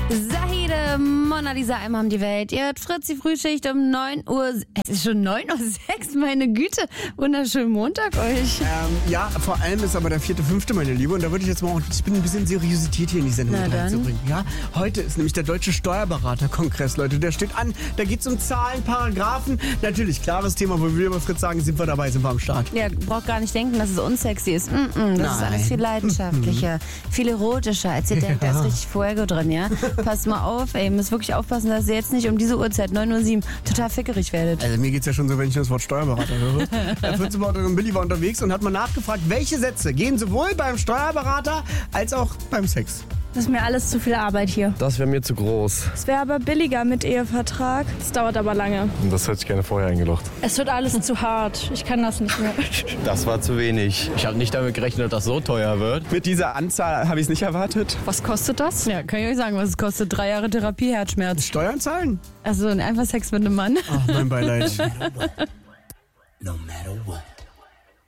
Zahide, Mona Lisa, einmal um die Welt. Ihr hört Fritzi Frühschicht um 9 Uhr. Es ist schon 9:06 Uhr, meine Güte. Wunderschönen Montag euch. Ja, vor allem ist aber der 4.5., meine Liebe. Und da würde ich jetzt mal auch ein bisschen Seriosität hier in die Sendung mit reinzubringen. Ja, heute ist nämlich der Deutsche Steuerberaterkongress, Leute. Der steht an. Da geht es um Zahlen, Paragraphen. Natürlich, klares Thema, wo wir bei Fritz sagen, sind wir dabei, sind wir am Start. Ja, braucht gar nicht denken, dass es unsexy ist. Das ist alles viel leidenschaftlicher, viel erotischer, als ihr denkt. Da ist richtig Fuego drin, ja? Passt mal auf, ey. Ihr müsst wirklich aufpassen, dass ihr jetzt nicht um diese Uhrzeit, 9:07 Uhr, total fickerig werdet. Also mir geht's ja schon so, wenn ich das Wort Steuerberater höre. Der Fritz und Billy war unterwegs und hat mal nachgefragt, welche Sätze gehen sowohl beim Steuerberater als auch beim Sex. Das ist mir alles zu viel Arbeit hier. Das wäre mir zu groß. Es wäre aber billiger mit Ehevertrag. Das dauert aber lange. Und das hätte ich gerne vorher eingelocht. Es wird alles zu hart. Ich kann das nicht mehr. Das war zu wenig. Ich habe nicht damit gerechnet, dass das so teuer wird. Mit dieser Anzahl habe ich es nicht erwartet. Was kostet das? Ja, kann ich euch sagen, was es kostet. 3 Jahre Therapie, Herzschmerz. Steuern zahlen? Also einfach Sex mit einem Mann. Ach, mein Beileid.